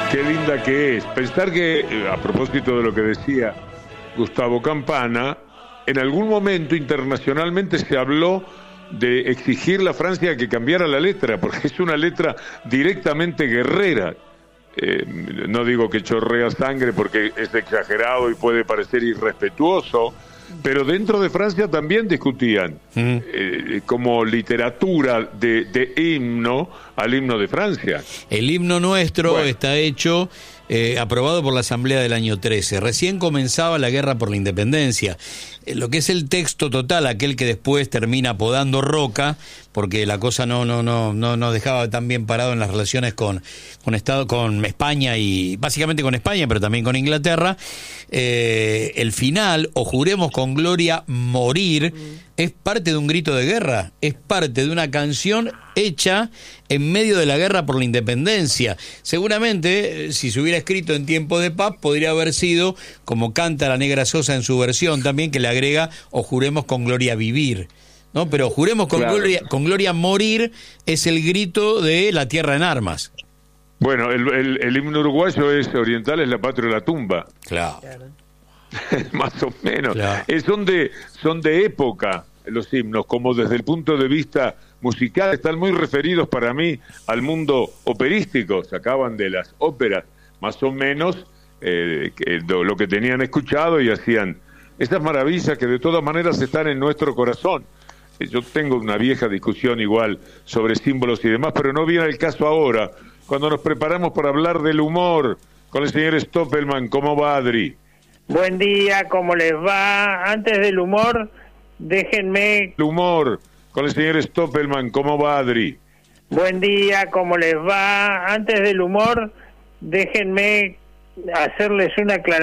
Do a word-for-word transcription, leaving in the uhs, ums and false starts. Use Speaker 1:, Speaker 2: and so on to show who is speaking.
Speaker 1: Qué linda que es. Pensar que, a propósito de lo que decía Gustavo Campana, en algún momento internacionalmente se habló de exigirle a Francia que cambiara la letra, porque es una letra directamente guerrera. Eh, no digo que chorrea sangre porque es exagerado y puede parecer irrespetuoso, pero dentro de Francia también discutían mm. eh, como literatura de, de himno al himno de Francia.
Speaker 2: El himno nuestro bueno. está hecho, eh, aprobado por la Asamblea del año trece. Recién comenzaba la guerra por la independencia. Eh, lo que es el texto total, aquel que después termina apodando Roca, porque la cosa no no no no no dejaba tan bien parado en las relaciones con con Estado, con España y básicamente con España, pero también con Inglaterra. Eh, el final, o juremos con gloria morir, mm. es parte de un grito de guerra, es parte de una canción hecha en medio de la guerra por la independencia. Seguramente, si se hubiera escrito en tiempo de paz, podría haber sido como canta la Negra Sosa en su versión también, que le agrega o juremos con gloria vivir, ¿no? Pero juremos con claro. gloria con gloria morir es el grito de la tierra en armas.
Speaker 1: Bueno, el, el, el himno uruguayo es oriental, es la patria de la tumba.
Speaker 2: Claro.
Speaker 1: Más o menos.
Speaker 2: Claro.
Speaker 1: Es son de son de época los himnos, como desde el punto de vista musical están muy referidos para mí al mundo operístico. Sacaban de las óperas más o menos eh, que, lo que tenían escuchado y hacían esas maravillas que de todas maneras están en nuestro corazón. Yo tengo una vieja discusión igual sobre símbolos y demás, pero no viene el caso ahora. Cuando nos preparamos para hablar del humor con el señor Stoppelman, ¿cómo va, Adri?
Speaker 3: Buen día, ¿cómo les va? Antes del humor, déjenme...
Speaker 1: El humor con el señor Stoppelman, ¿cómo va, Adri?
Speaker 3: Buen día, ¿cómo les va? Antes del humor, déjenme hacerles una aclaración.